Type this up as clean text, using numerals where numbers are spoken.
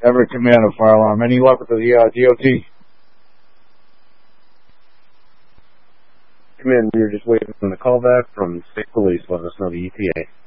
Everett Commando, fire alarm. Any luck with the DOT? Command, we were just waiting for the call back from State Police. Let us know the ETA.